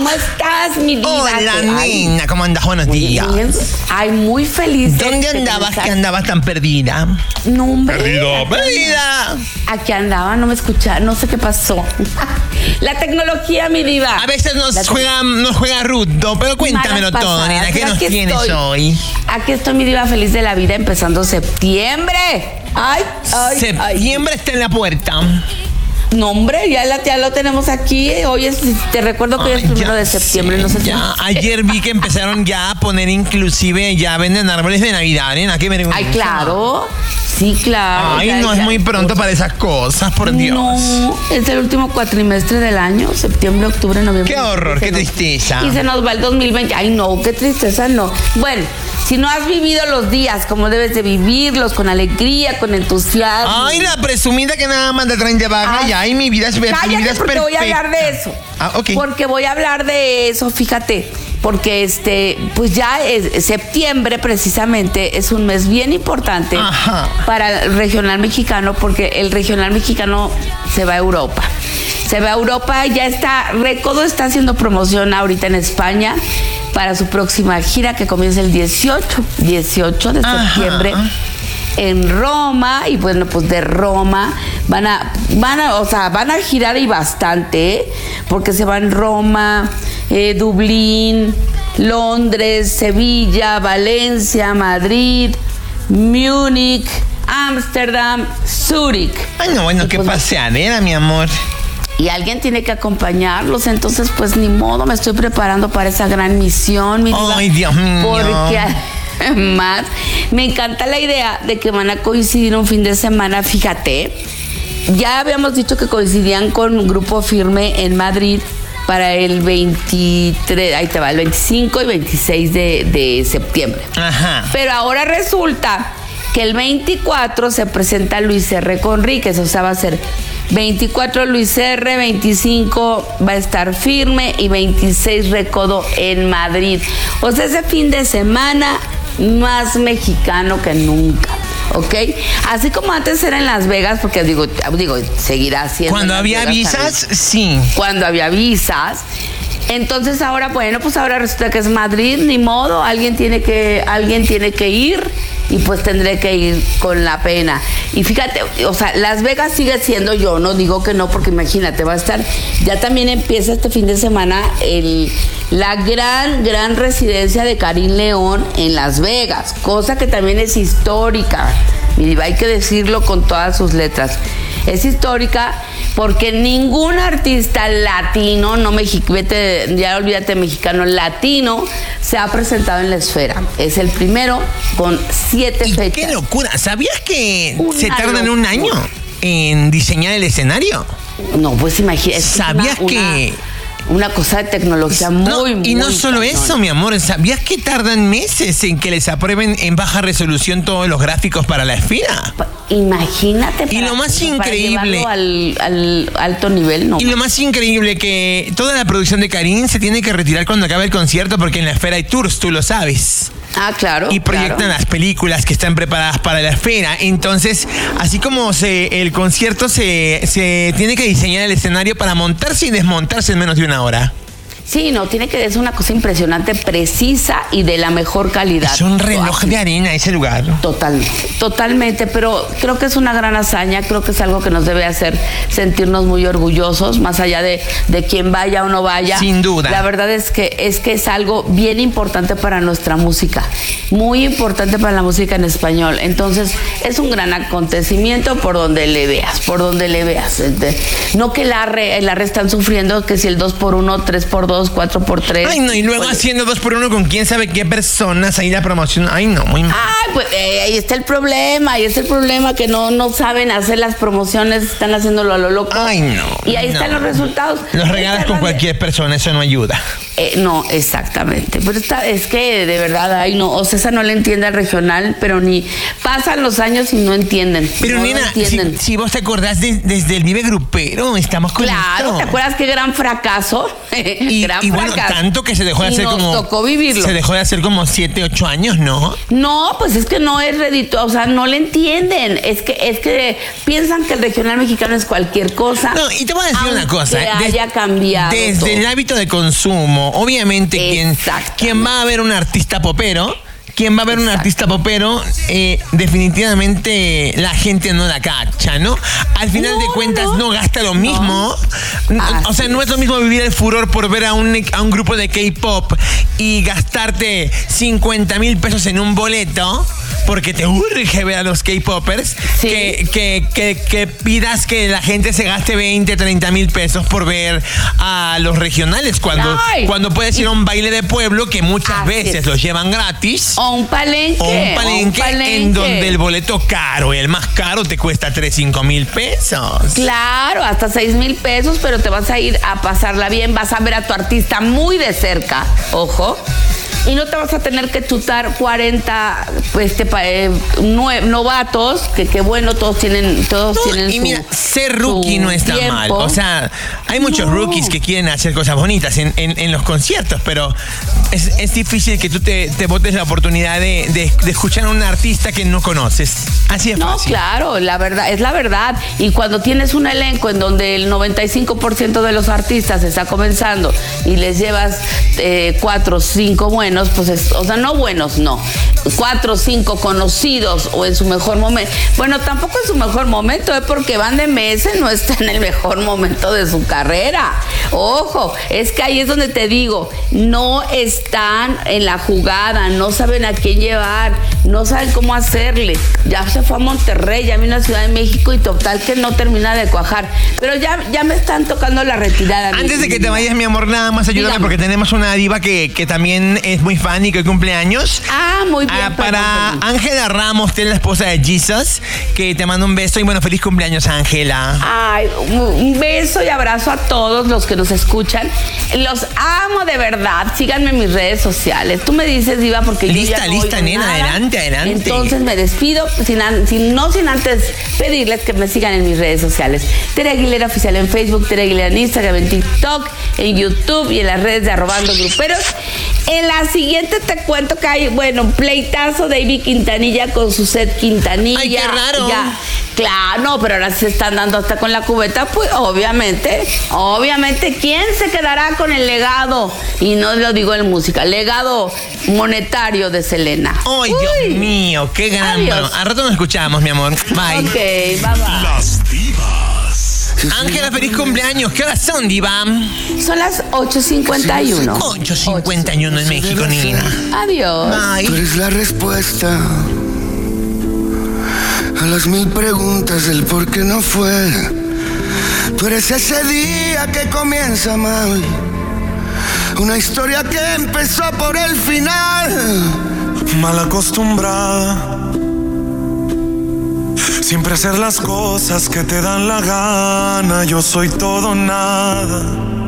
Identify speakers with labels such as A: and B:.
A: ¿cómo estás, mi diva?
B: Hola, nena, ¿cómo andas? Buenos días.
A: Bien. Ay, muy feliz.
B: ¿Dónde andabas que andabas tan perdida?
A: No, hombre.
B: ¡Perdida!
A: Aquí andaba, no me escuchaba, no sé qué pasó. La tecnología, mi diva.
B: A veces nos juega rudo, pero cuéntamelo
A: Malas
B: todo,
A: pasadas,
B: nena. ¿Qué
A: pero
B: nos
A: aquí
B: tienes
A: estoy.
B: hoy?
A: Aquí estoy, mi diva, feliz de la vida, empezando septiembre. Ay.
B: Septiembre está en la puerta.
A: No, hombre, ya lo tenemos aquí. Hoy te recuerdo que hoy es 1 de septiembre, no sé si.
B: Ayer vi que empezaron ya a poner, inclusive, ya venden árboles de Navidad, nena. Qué vergüenza.
A: Ay, claro. Sí, claro.
B: Ay, no es muy pronto para esas cosas, por Dios.
A: No, es el último cuatrimestre del año, septiembre, octubre, noviembre.
B: Qué horror, qué tristeza.
A: Y se nos va el 2020. Ay, no, qué tristeza, no. Bueno, si no has vivido los días como debes de vivirlos, con alegría, con entusiasmo.
B: Ay, la presumida que nada más te traen de vaga. Ya, ay, mi vida es perfecta.
A: Cállate, porque voy a hablar de eso.
B: Ok.
A: Porque voy a hablar de eso, fíjate. Porque pues ya septiembre precisamente es un mes bien importante para el regional mexicano, porque el regional mexicano se va a Europa. Se va a Europa, ya está, Recodo está haciendo promoción ahorita en España para su próxima gira que comienza el 18 de septiembre. En Roma, y bueno, pues de Roma van a girar y bastante, porque se van Roma, Dublín, Londres, Sevilla, Valencia, Madrid, Múnich, Ámsterdam, Zúrich.
B: Ay, no, bueno, qué paseadera, mi amor.
A: Y alguien tiene que acompañarlos, entonces pues ni modo, me estoy preparando para esa gran misión, mi diva.
B: Ay, Dios mío.
A: Porque además me encanta la idea de que van a coincidir un fin de semana, fíjate. Ya habíamos dicho que coincidían con Grupo Firme en Madrid para el 23, ahí te va, el 25 y 26 de septiembre.
B: Ajá.
A: Pero ahora resulta que el 24 se presenta Luis R. Conríquez, o sea, va a ser 24 Luis R., 25 va a estar Firme y 26 Recodo en Madrid. O sea, ese fin de semana más mexicano que nunca, ¿ok? Así como antes era en Las Vegas, porque digo, seguirá siendo.
B: Cuando había visas, sí.
A: Cuando había visas. Entonces ahora, bueno, pues ahora resulta que es Madrid, ni modo, alguien tiene que ir, y pues tendré que ir con la pena. Y fíjate, o sea, Las Vegas sigue siendo, yo no digo que no, porque imagínate, va a estar, ya también empieza este fin de semana la gran residencia de Karim León en Las Vegas, cosa que también es histórica, y hay que decirlo con todas sus letras. Es histórica porque ningún artista latino, ya olvídate mexicano, latino, se ha presentado en la esfera. Es el primero con 7 fechas.
B: ¡Qué locura! ¿Sabías que se tardan un año en diseñar el escenario?
A: No, pues imagínate.
B: ¿Sabías que...?
A: Una cosa de tecnología muy
B: y no solo cañón. Eso, mi amor, ¿sabías que tardan meses en que les aprueben en baja resolución todos los gráficos para la esfera?
A: Imagínate.
B: Y lo más increíble,
A: al alto nivel, ¿no?
B: Y lo más increíble, que toda la producción de Karim se tiene que retirar cuando acabe el concierto, porque en la esfera hay tours, tú lo sabes.
A: Ah, claro.
B: Y proyectan las películas que están preparadas para la esfera. Entonces, así como el concierto se tiene que diseñar el escenario para montarse y desmontarse en menos de una hora.
A: Sí, no, es una cosa impresionante, precisa y de la mejor calidad.
B: Es un reloj de arena ese lugar.
A: Totalmente, pero creo que es una gran hazaña, creo que es algo que nos debe hacer sentirnos muy orgullosos, más allá de quien vaya o no vaya.
B: Sin duda.
A: La verdad es que es algo bien importante para nuestra música, muy importante para la música en español. Entonces, es un gran acontecimiento por donde le veas. No que la RE están sufriendo, que si el 2x1, 3x2, 4x3.
B: Ay, no, y luego haciendo 2x1 con quién sabe qué personas, ahí la promoción. Ay, no, muy mal.
A: Ay, pues ahí está el problema, que no saben hacer las promociones, están haciéndolo a lo loco.
B: Ay, no.
A: Y ahí están los resultados.
B: Los regalas con cualquier persona, eso no ayuda.
A: No, exactamente. Pero es que de verdad, ay, no, o sea, esa no le entiende al regional, pero ni pasan los años y no entienden.
B: Pero
A: no
B: nena,
A: entienden.
B: si vos te acordás desde el Vive Grupero, estamos con
A: Claro,
B: esto.
A: ¿te acuerdas qué gran fracaso?
B: Y Y bueno, tanto que se dejó de hacer
A: nos tocó vivirlo.
B: Se dejó de hacer como 7, 8 años, ¿no?
A: No, pues es que no es redito, o sea, no le entienden. Es que piensan que el regional mexicano es cualquier cosa.
B: No, y te voy a decir una cosa.
A: Que haya cambiado.
B: Desde
A: todo.
B: El hábito de consumo, obviamente quien va a ver un artista popero, definitivamente la gente no la cacha, ¿no? Al final de cuentas no gasta lo mismo. O sea, no es lo mismo vivir el furor por ver a un grupo de K-pop y gastarte 50,000 pesos en un boleto porque te urge ver a los K-popers, que pidas que la gente se gaste 20, 30,000 pesos por ver a los regionales cuando puedes ir a un baile de pueblo que muchas veces los llevan gratis.
A: O un palenque
B: En donde el boleto caro, el más caro, te cuesta 3,000-5,000 pesos.
A: Claro, hasta 6,000 pesos, pero te vas a ir a pasarla bien, vas a ver a tu artista muy de cerca, ojo. Y no te vas a tener que chutar 40 novatos, que bueno, todos tienen
B: y mira, ser rookie no está mal. O sea, hay muchos rookies que quieren hacer cosas bonitas en los conciertos, pero es difícil que tú te botes la oportunidad de escuchar a un artista que no conoces. Así es fácil.
A: No, claro, la verdad, es la verdad. Y cuando tienes un elenco en donde el 95% de los artistas está comenzando y les llevas 4 o 5 buenos, pues o sea, no buenos, no. 4 o 5 conocidos o en su mejor momento. Bueno, tampoco en su mejor momento, porque Van de Mese no está en el mejor momento de su carrera. Ojo, es que ahí es donde te digo, no están en la jugada, no saben a quién llevar, no saben cómo hacerle. Ya se fue a Monterrey, ya vino a Ciudad de México y total que no termina de cuajar. Pero ya me están tocando la retirada.
B: Antes de que te vayas, mi amor, nada más ayúdame, porque tenemos una diva que también es muy fan y que cumple años.
A: Muy bien.
B: Para Ángela Ramos, la esposa de Jesus, que te mando un beso y bueno, feliz cumpleaños, Ángela.
A: Ay, un beso y abrazo a todos los que nos escuchan. Los amo de verdad. Síganme en mis redes sociales. Tú me dices, diva, porque
B: lista, nena, nada. Adelante.
A: Entonces me despido sin antes pedirles que me sigan en mis redes sociales. Tere Aguilera Oficial en Facebook, Tere Aguilera en Instagram, en TikTok, en YouTube y en las redes de @gruperos. En la siguiente te cuento que hay, pleitazo David Quintanilla con su set Quintanilla.
B: Ay, qué raro.
A: Ya, claro, no, pero ahora se están dando hasta con la cubeta, pues obviamente, ¿quién se quedará con el legado? Y no lo digo en música, legado monetario de Selena.
B: Ay, Dios mío, qué gran. Bueno, a rato nos escuchamos, mi amor. Bye.
A: Ok, bye.
C: Las divas.
B: Ángela, feliz cumpleaños. ¿Qué horas son, diva?
A: Son las 8:51.
B: 8:51 en México, niña.
A: Adiós.
B: Bye.
C: Tú eres la respuesta a las 1000 preguntas del por qué no fue. Tú eres ese día que comienza mal, una historia que empezó por el final.
D: Mal acostumbrada, siempre hacer las cosas que te dan la gana. Yo soy todo nada.